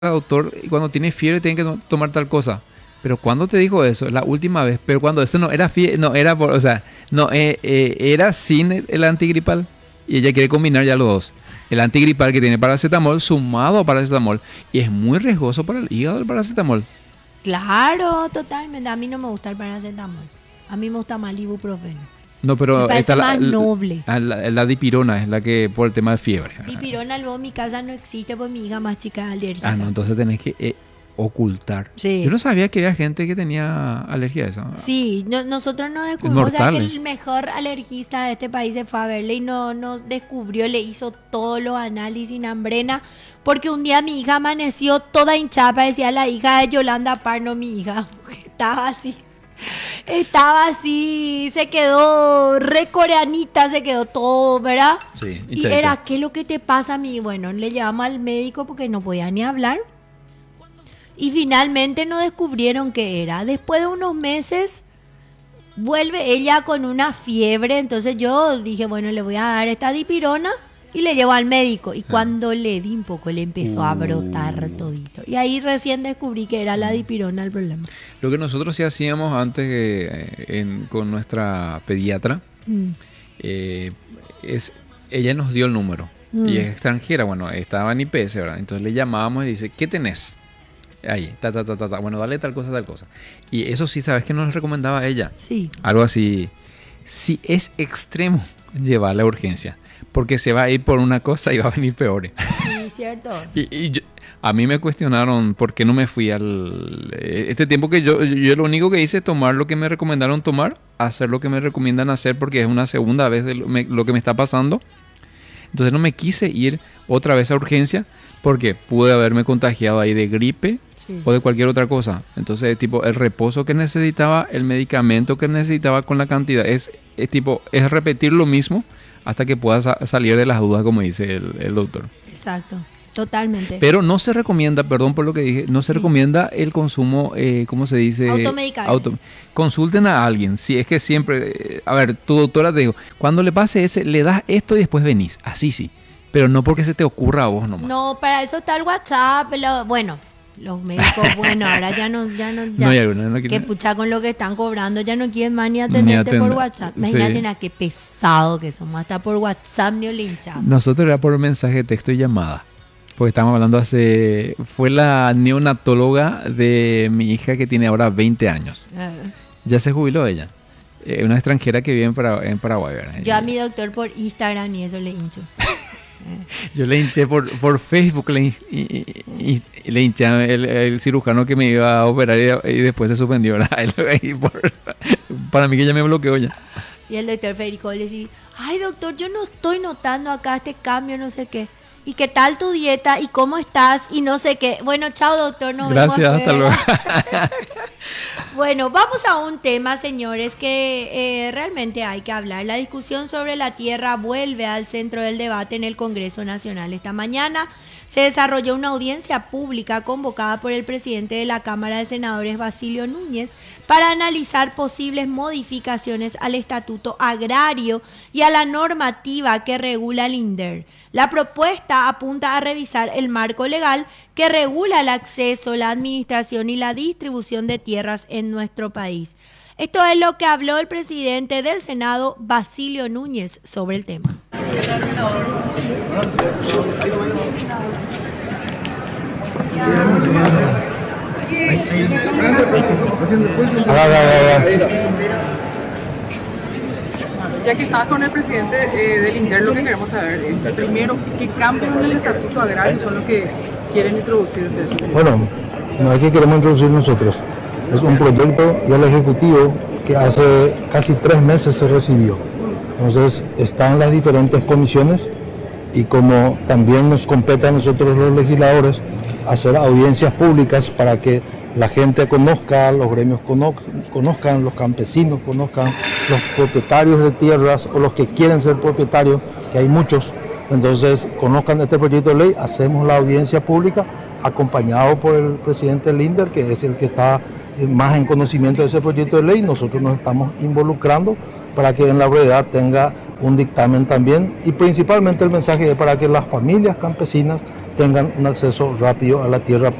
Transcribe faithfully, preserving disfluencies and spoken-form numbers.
doctor, y cuando tiene fiebre tiene que to- tomar tal cosa. Pero ¿cuándo te dijo eso? La última vez. Pero cuando eso no era fiebre, no era por, o sea, no eh, eh, era sin el, el antigripal. Y ella quiere combinar ya los dos. El antigripal que tiene paracetamol sumado a paracetamol. Y es muy riesgoso para el hígado el paracetamol. Claro, totalmente. A mí no me gusta el paracetamol. A mí me gusta más el ibuprofeno. No, Me pero parece esta más la, noble. la, la- la dipirona es la que por el tema de fiebre. Dipirona luego en mi casa no existe, pues mi hija más chica es alérgica. Ah, no, entonces tenés que eh, ocultar. Sí. Yo no sabía que había gente que tenía alergia a eso. Sí, no- nosotros nos descubrimos, o sea, que Mortales. el mejor alergista de este país se fue a verle y no nos descubrió, le hizo todos los análisis en Ambrena, porque un día mi hija amaneció toda hinchada, parecía la hija de Yolanda Parno, mi hija, estaba así, estaba así, se quedó re coreanita, se quedó todo, ¿verdad? Sí, Y hinchadita. era, ¿qué es lo que te pasa a mí? Bueno, le llevamos al médico porque no podía ni hablar. Y finalmente nos descubrieron que era. Después de unos meses, vuelve ella con una fiebre. Entonces yo dije, bueno, le voy a dar esta dipirona y le llevo al médico. Y cuando le di un poco, le empezó a brotar todito. Y ahí recién descubrí que era la dipirona el problema. Lo que nosotros sí hacíamos antes eh, en- con nuestra pediatra Mm. eh, es, ella nos dio el número Mm. y es extranjera, bueno, estaba en I P S, ¿verdad? Entonces le llamábamos y dice, ¿qué tenés? Ahí, ta, ta, ta, ta, ta. Bueno, dale tal cosa, tal cosa. Y eso sí, ¿sabes qué nos recomendaba ella? Sí. Algo así, si es extremo, llevarla a urgencia, porque se va a ir por una cosa y va a venir peor. Sí, cierto. Y, y yo- a mí me cuestionaron por qué no me fui al... eh, Este tiempo que yo, yo, yo lo único que hice es tomar lo que me recomendaron tomar, hacer lo que me recomiendan hacer porque es una segunda vez de lo, me- lo que me está pasando. Entonces no me quise ir otra vez a urgencia porque pude haberme contagiado ahí de gripe Sí. o de cualquier otra cosa. Entonces, tipo, el reposo que necesitaba, el medicamento que necesitaba con la cantidad, es, es tipo, es repetir lo mismo hasta que pueda sa- salir de las dudas, como dice el, el doctor. Exacto. Totalmente. Pero no se recomienda, perdón por lo que dije, no se Sí. recomienda el consumo, eh, ¿cómo se dice? Automedicarse. Consulten a alguien, si es que siempre, eh, a ver, tu doctora te dijo, cuando le pase ese, le das esto y después venís, así sí, pero no porque se te ocurra a vos nomás. No, para eso está el WhatsApp. lo- bueno, los médicos, bueno, ahora ya no, ya no, ya, No hay alguno, no que quieren- pucha con lo que están cobrando, ya no quieren más ni atenderte Ni por atender, WhatsApp. Imagínate, sí. na, qué pesado que somos, hasta por WhatsApp ni le hinchamos. Nosotros era por mensaje de texto y llamada. Porque estábamos hablando hace... Fue la neonatóloga de mi hija que tiene ahora veinte años. Ah. Ya se jubiló ella. Eh, una extranjera que vive en, Para- en Paraguay, ¿verdad? Yo a mi doctor por Instagram y eso le hincho. Yo le hinché por, por Facebook, le, hin- y, y- y- y le hinché el, el cirujano que me iba a operar y, y después se suspendió. ¿Verdad? Y por- para mí que ya me bloqueó ya. Y el doctor Federico le decía, ay doctor, yo no estoy notando acá este cambio, no sé qué. ¿Y qué tal tu dieta? ¿Y cómo estás? Y no sé qué. Bueno, chao doctor, nos vemos Gracias, hasta afuera. luego. Bueno, vamos a un tema, señores, que eh, realmente hay que hablar. La discusión sobre la tierra vuelve al centro del debate en el Congreso Nacional. Esta mañana se desarrolló una audiencia pública convocada por el presidente de la Cámara de Senadores, Basilio Núñez, para analizar posibles modificaciones al Estatuto Agrario y a la normativa que regula el INDER. La propuesta apunta a revisar el marco legal que regula el acceso, la administración y la distribución de tierras en nuestro país. Esto es lo que habló el presidente del Senado, Basilio Núñez, sobre el tema. Ah, va, va, va. Ya que estás con el presidente eh, del INDER, lo que queremos saber es, primero, ¿qué cambios en el estatuto agrario son los que quieren introducir ustedes? Bueno, no es que queremos introducir nosotros. Es un proyecto del Ejecutivo que hace casi tres meses se recibió. Entonces están las diferentes comisiones y como también nos compete a nosotros los legisladores hacer audiencias públicas para que la gente conozca, los gremios cono- conozcan, los campesinos conozcan, los propietarios de tierras o los que quieren ser propietarios, que hay muchos, entonces conozcan este proyecto de ley, hacemos la audiencia pública acompañado por el presidente Linder, que es el que está eh, más en conocimiento de ese proyecto de ley. Nosotros nos estamos involucrando para que en la brevedad tenga un dictamen también y principalmente el mensaje es para que las familias campesinas tengan un acceso rápido a la tierra